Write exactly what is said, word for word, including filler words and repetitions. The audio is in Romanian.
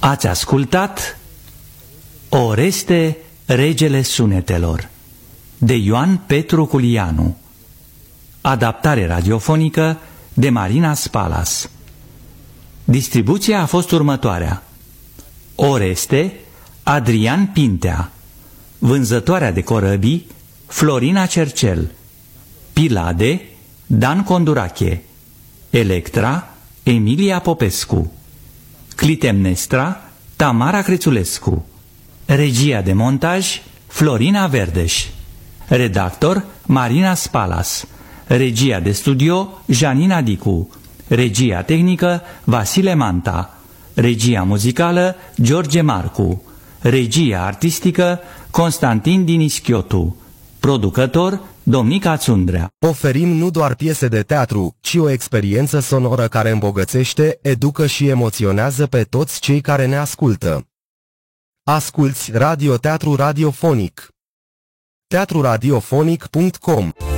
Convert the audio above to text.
Ați ascultat Oreste, regele sunetelor, de Ioan Petru Culianu. Adaptare radiofonică de Marina Spalas. Distribuția a fost următoarea: Oreste, Adrian Pintea. Vânzătoarea de corăbii, Florina Cercel. Pilade, Dan Condurache. Electra, Emilia Popescu. Clitemnestra, Tamara Crețulescu. Regia de montaj, Florina Verdeș. Redactor, Marina Spalas. Regia de studio, Janina Dicu. Regia tehnică, Vasile Manta. Regia muzicală, George Marcu. Regia artistică, Constantin Dinischiotu. Producător, Domnica Țundrea. Oferim nu doar piese de teatru, ci o experiență sonoră care îmbogățește, educă și emoționează pe toți cei care ne ascultă. Asculți Radio Teatru Radiofonic. teatru radiofonic punct com